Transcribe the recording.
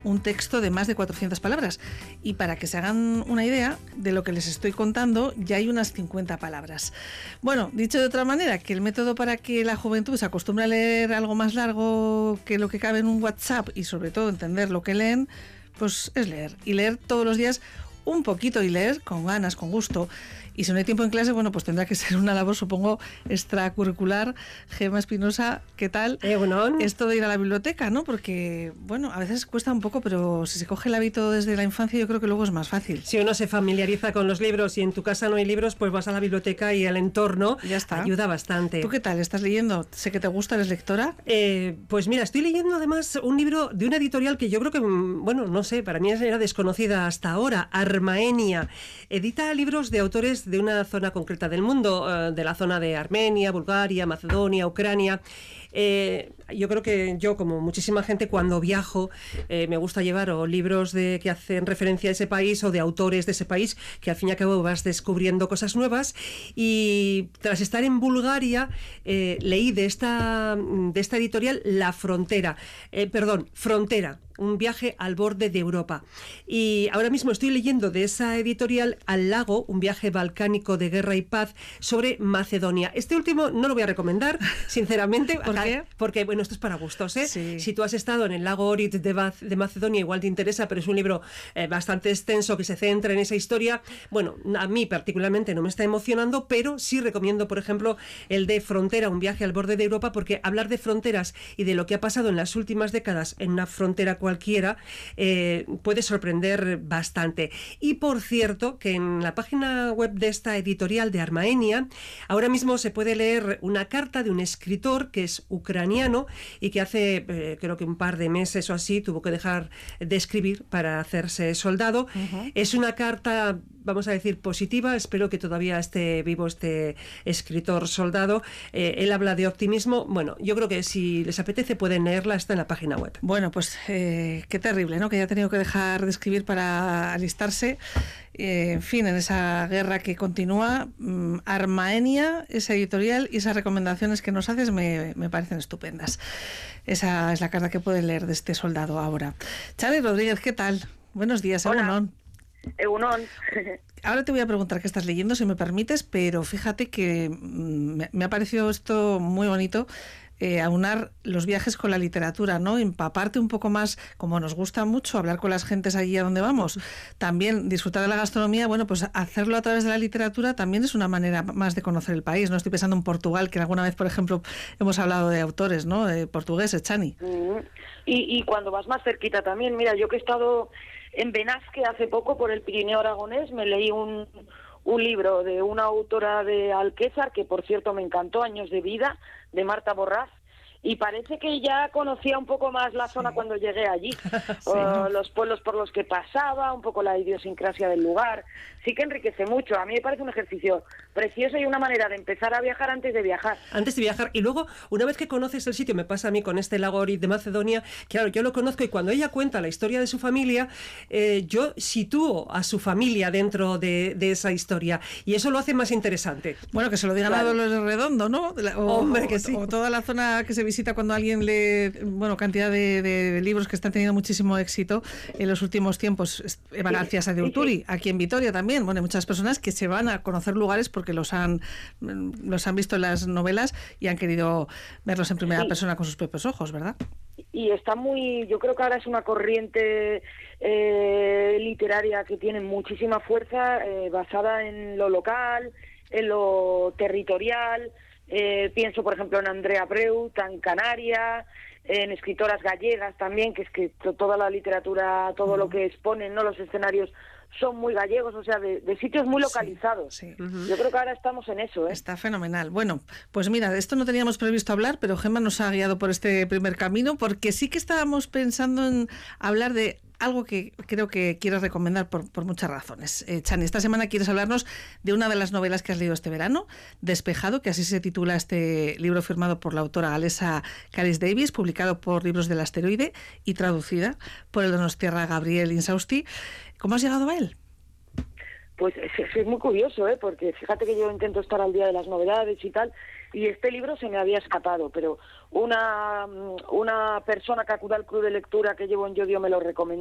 un texto de más de 400 palabras. Y para que se hagan una idea de lo que les estoy contando, ya hay unas 50 palabras. Bueno, dicho de otra manera, que el método para que la juventud se acostumbre a leer algo más largo que lo que cabe en un WhatsApp y sobre todo entender lo que leen, pues es leer. Y leer todos los días un poquito y leer con ganas, con gusto. Y si no hay tiempo en clase, bueno, pues tendrá que ser una labor, supongo, extracurricular. Gemma Espinosa, ¿qué tal? Bueno. Esto de ir a la biblioteca, ¿no? Porque, bueno, a veces cuesta un poco, pero si se coge el hábito desde la infancia, yo creo que luego es más fácil. Si uno se familiariza con los libros y en tu casa no hay libros, pues vas a la biblioteca y el entorno ya está. Ayuda bastante. ¿Tú qué tal? ¿Estás leyendo? Sé que te gusta, ¿eres lectora? Pues mira, estoy leyendo además un libro de una editorial que yo creo que, bueno, no sé, para mí era desconocida hasta ahora, Armaenia. Edita libros de autores de una zona concreta del mundo, de la zona de Armenia, Bulgaria, Macedonia, Ucrania. Yo creo que yo, como muchísima gente, cuando viajo me gusta llevar o libros que hacen referencia a ese país o de autores de ese país, que al fin y al cabo vas descubriendo cosas nuevas. Y tras estar en Bulgaria, leí de esta editorial Frontera, un viaje al borde de Europa. Y ahora mismo estoy leyendo de esa editorial Al lago, un viaje balcánico de guerra y paz sobre Macedonia. Este último no lo voy a recomendar, sinceramente. ¿Por qué? Porque, bueno, esto es para gustos, ¿eh? Sí. Si tú has estado en el lago Ohrid de Macedonia, igual te interesa, pero es un libro bastante extenso que se centra en esa historia. Bueno, a mí particularmente no me está emocionando, pero sí recomiendo, por ejemplo, el de Frontera, un viaje al borde de Europa, porque hablar de fronteras y de lo que ha pasado en las últimas décadas en una frontera cualquiera puede sorprender bastante. Y por cierto, que en la página web de esta editorial de Armaenia, ahora mismo se puede leer una carta de un escritor que es ucraniano y que hace, creo que un par de meses o así, tuvo que dejar de escribir para hacerse soldado. Uh-huh. Es una carta, vamos a decir, positiva. Espero que todavía esté vivo este escritor soldado. Él habla de optimismo. Bueno, yo creo que si les apetece pueden leerla, está en la página web. Bueno, pues qué terrible, ¿no? Que haya tenido que dejar de escribir para alistarse. En fin, en esa guerra que continúa. Armaenia, esa editorial y esas recomendaciones que nos haces me parecen estupendas. Esa es la carta que pueden leer de este soldado ahora. Chani Rodríguez, ¿qué tal? Buenos días, Egunon. Egunon. Ahora te voy a preguntar qué estás leyendo, si me permites, pero fíjate que me ha parecido esto muy bonito. Aunar los viajes con la literatura, ¿no? Empaparte un poco más, como nos gusta mucho hablar con las gentes allí a donde vamos, también disfrutar de la gastronomía, bueno, pues hacerlo a través de la literatura también es una manera más de conocer el país, ¿no? Estoy pensando en Portugal, que alguna vez, por ejemplo, hemos hablado de autores, ¿no? Portugueses, Chani. Y cuando vas más cerquita también, mira, yo que he estado en Benasque hace poco por el Pirineo aragonés, me leí un libro de una autora de Alquézar, que por cierto me encantó, Años de vida, de Marta Borrás, y parece que ya conocía un poco más la zona cuando llegué allí, los pueblos por los que pasaba, un poco la idiosincrasia del lugar. Sí que enriquece mucho. A mí me parece un ejercicio precioso y una manera de empezar a viajar antes de viajar. Antes de viajar. Y luego, una vez que conoces el sitio, me pasa a mí con este lago Ohrid de Macedonia, claro, yo lo conozco y cuando ella cuenta la historia de su familia, yo sitúo a su familia dentro de esa historia y eso lo hace más interesante. Bueno, que se lo digan a Dolores Redondo, ¿no? Hombre, que sí. O toda la zona que se visita cuando alguien lee, bueno, cantidad de libros que están teniendo muchísimo éxito en los últimos tiempos. Eva García Sáenz de Urturi, aquí en Vitoria también. Bueno, hay muchas personas que se van a conocer lugares porque los han visto en las novelas y han querido verlos en primera persona con sus propios ojos, ¿verdad? Y está muy, yo creo que ahora es una corriente literaria que tiene muchísima fuerza, basada en lo local, en lo territorial. Pienso, por ejemplo, en Andrea Breut, en Canaria, en escritoras gallegas también, que es que toda la literatura, todo lo que exponen, ¿no? Los escenarios son muy gallegos, o sea, de sitios muy localizados. Sí. Yo creo que ahora estamos en eso, ¿eh? Está fenomenal. Bueno, pues mira, de esto no teníamos previsto hablar, pero Gemma nos ha guiado por este primer camino, porque sí que estábamos pensando en hablar de algo que creo que quieres recomendar por muchas razones. Chani, esta semana quieres hablarnos de una de las novelas que has leído este verano, Despejado, que así se titula este libro firmado por la autora galesa Caris Davis, publicado por Libros del Asteroide y traducida por el donostiarra Gabriel Insausti. ¿Cómo has llegado a él? Pues es muy curioso, porque fíjate que yo intento estar al día de las novedades y tal, y este libro se me había escapado, pero una persona que acude al club de lectura que llevo en Yodio me lo recomendó.